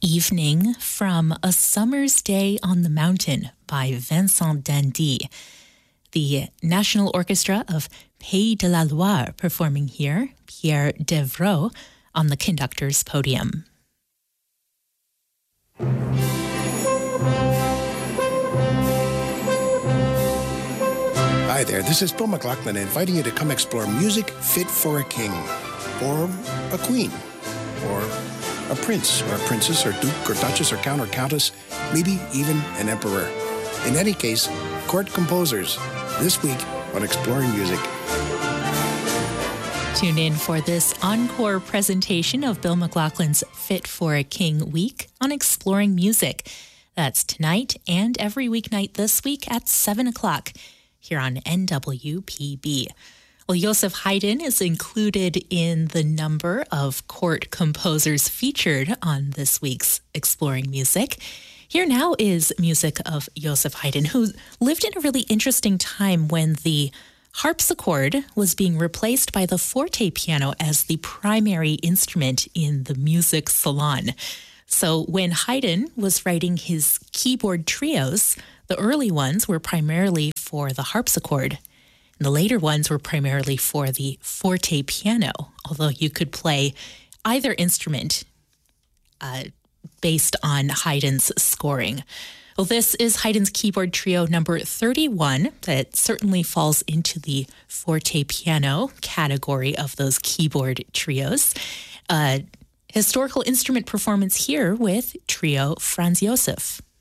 Evening from A Summer's Day on the Mountain by Vincent Dandy. The National Orchestra of Pays de la Loire performing here, Pierre Devreau on the conductor's podium. Hi there, this is Bill McLaughlin inviting you to come explore music fit for a king, or a queen, or a prince, or a princess, or duke, or duchess, or count, or countess, maybe even an emperor. In any case, court composers, this week on Exploring Music. Tune in for this encore presentation of Bill McLaughlin's Fit for a King Week on Exploring Music. That's tonight and every weeknight this week at 7 o'clock here on NWPB. Well, Joseph Haydn is included in the number of court composers featured on this week's Exploring Music. Here now is music of Joseph Haydn, who lived in a really interesting time when the harpsichord was being replaced by the forte piano as the primary instrument in the music salon. So when Haydn was writing his keyboard trios, the early ones were primarily for the harpsichord, and the later ones were primarily for the forte piano, although you could play either instrument based on Haydn's scoring. Well, this is Haydn's keyboard trio number 31 that certainly falls into the forte piano category of those keyboard trios. Historical instrument performance here with trio Franz Josef.